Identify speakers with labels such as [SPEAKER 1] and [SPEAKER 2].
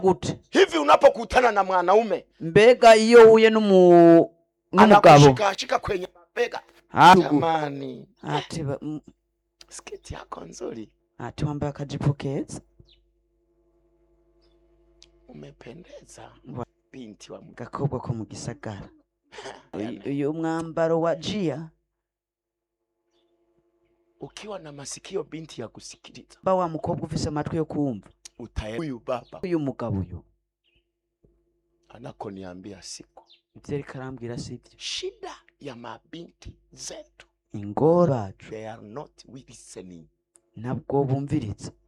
[SPEAKER 1] gute
[SPEAKER 2] hivi unapokutana na mwanaume
[SPEAKER 1] mbega iyo huye n'umugabo
[SPEAKER 2] anakushika kwenye mabega jamani
[SPEAKER 1] ati
[SPEAKER 2] sketi yako nzuri
[SPEAKER 1] ati wambaye akajipo keza
[SPEAKER 2] umependeza binti wa
[SPEAKER 1] gakobwa ko mu gisagara uyu mwambaro wa Gia
[SPEAKER 2] ukiwa na masikio binti ya kusikiliza
[SPEAKER 1] ba wa mukobwa ufise amatwi yo kumva
[SPEAKER 2] huyu baba
[SPEAKER 1] uyu mugabo uyu
[SPEAKER 2] anakoniambia siku
[SPEAKER 1] ivyeri karambwira sivyo
[SPEAKER 2] shida ya mabinti zetu
[SPEAKER 1] ingora
[SPEAKER 2] they are not listening
[SPEAKER 1] nabwo bumviriza